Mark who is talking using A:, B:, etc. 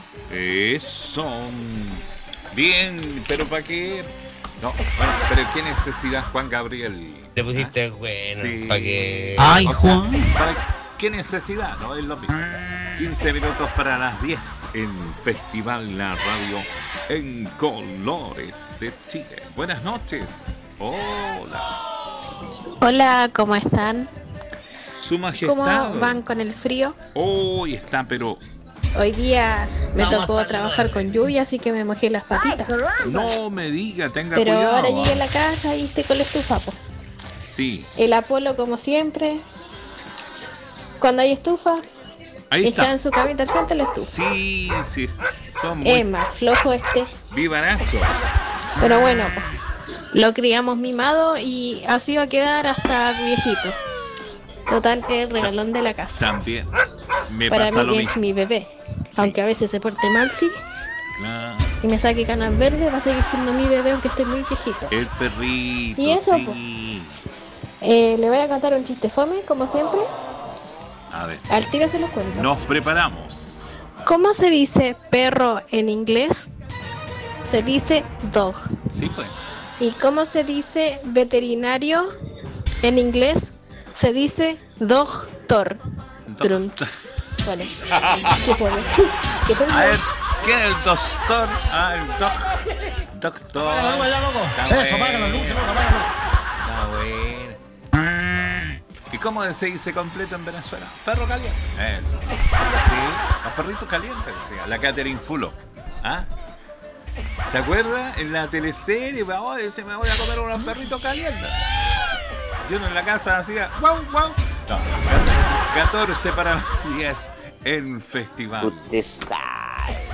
A: Eso. Bien, pero ¿para qué? No, bueno, pero ¿qué necesidad, Juan Gabriel?
B: Le pusiste bueno,
A: Sí.
B: para que...
C: Ay,
A: O sea,
C: Juan.
A: ¿para qué necesidad? No es lo mismo. 15 minutos para las 10 en Festival La Radio en Colores de Chile. Buenas noches. Hola.
D: Hola, ¿cómo están?
A: Su Majestad.
D: ¿Cómo van con el frío?
A: Hoy está, pero
D: Hoy día me
B: Vamos
D: tocó
B: a
D: trabajar con lluvia, así que me mojé las patitas.
A: no me diga, tenga
D: Pero
A: cuidado.
D: ahora llegué a la casa y estoy con la estufa, po.
A: Sí,
D: El Apolo, como siempre, cuando hay estufa,
A: ahí
D: echada
A: está.
D: en su camita al frente de la estufa.
A: Sí, sí, son muy...
D: Es más flojo este.
A: ¡Viva Nacho!
D: Pero bueno, po, lo criamos mimado y así va a quedar hasta viejito. Total, que es el regalón de la casa.
A: También me
D: Para
A: pasa lo
D: mí es
A: mismo.
D: mi bebé. Aunque a veces se porte mal, sí.
A: Claro,
D: Y me saque canas verdes, va a seguir siendo mi bebé aunque esté muy viejito.
A: el perrito,
D: ¿Y eso,
A: sí.
D: Le voy a contar un chiste fome, como siempre.
A: A ver,
D: Al tiro se los cuento.
A: nos preparamos.
D: ¿Cómo se dice perro en inglés? Se dice dog.
A: Sí, pues.
D: ¿Y cómo se dice veterinario en inglés? Se dice doctor. Trunks. Vale. ¿Qué pone? ¿Qué pone?
A: A ver, ¿quién es el doctor? Ah, el doctor.
C: Apaga la luz, ya, loco.
A: Está
C: Eso, apaga la luz, loco, apaga la luz.
A: Está bueno. ¿Y cómo se dice completo en Venezuela? Perro caliente. Eso. Sí, los perritos calientes, decía. La Catherine Fullo. ¿Ah? ¿Se acuerda? En la teleserie, oh, dice, me voy a comer unos perritos calientes. Yo en la casa hacía, wow, wow. No, 14 para las 10 en Festival.
B: Usted sabe.